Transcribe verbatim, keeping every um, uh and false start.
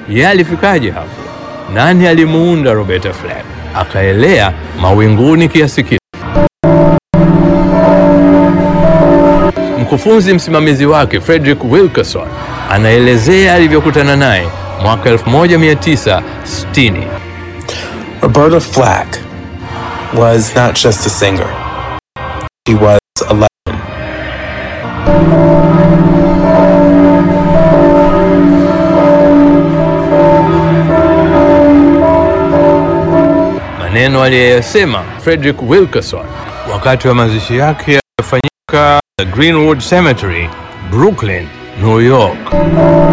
yeye alifikaje hapo? Nani alimuunda Roberta Flack akaelea mawinguni kiasi kile? Mkufunzi msimamizi wake Frederick Wilkerson anaelezea alivyokutana naye mwaka elfu moja mia tisa sitini. Roberta Flack was not just a singer. She was a legend. Maneno aliyosema Frederick Wilkerson wakati wa mazishi yake yaliyofanyika Greenwood Cemetery, Brooklyn, New York.